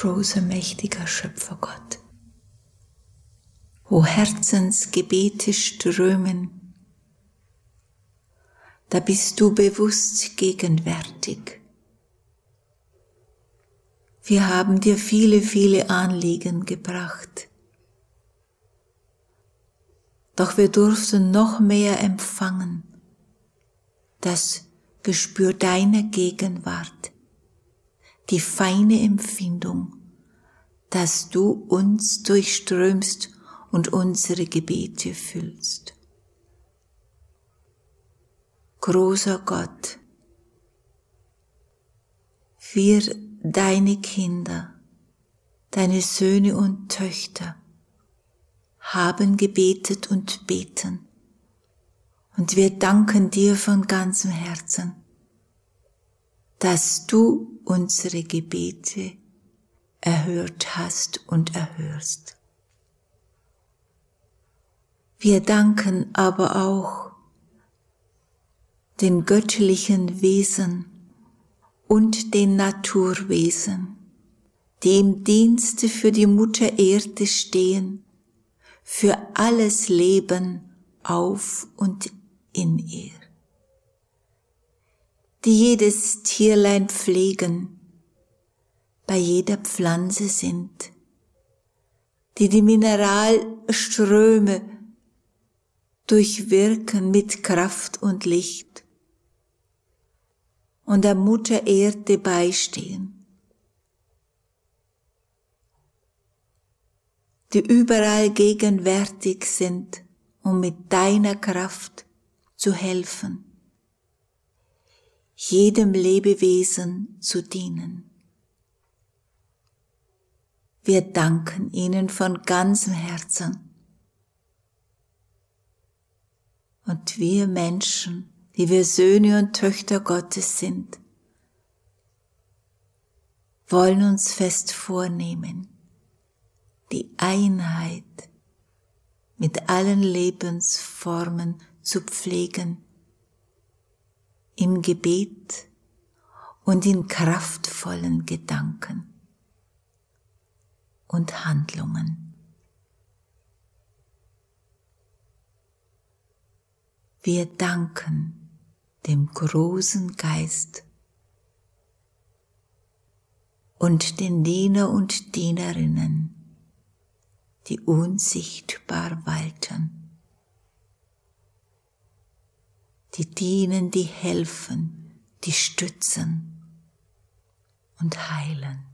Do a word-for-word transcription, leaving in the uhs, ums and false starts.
großer, mächtiger Schöpfergott, wo Herzensgebete strömen, da bist du bewusst gegenwärtig. Wir haben dir viele, viele Anliegen gebracht, doch wir durften noch mehr empfangen, das Gespür deiner Gegenwart, die feine Empfindung, dass du uns durchströmst und unsere Gebete füllst. Großer Gott, wir, deine Kinder, deine Söhne und Töchter, haben gebetet und beten, und wir danken dir von ganzem Herzen, dass du unsere Gebete erhört hast und erhörst. Wir danken aber auch den göttlichen Wesen und den Naturwesen, die im Dienste für die Mutter Erde stehen, für alles Leben auf und in ihr, die jedes Tierlein pflegen, bei jeder Pflanze sind, die die Mineralströme durchwirken mit Kraft und Licht und der Mutter Erde beistehen, die überall gegenwärtig sind, um mit deiner Kraft zu helfen, jedem Lebewesen zu dienen. Wir danken ihnen von ganzem Herzen. Und wir Menschen, die wir Söhne und Töchter Gottes sind, wollen uns fest vornehmen, die Einheit mit allen Lebensformen zu pflegen, im Gebet und in kraftvollen Gedanken und Handlungen. Wir danken dem großen Geist und den Diener und Dienerinnen, die unsichtbar walten, die dienen, die helfen, die stützen und heilen.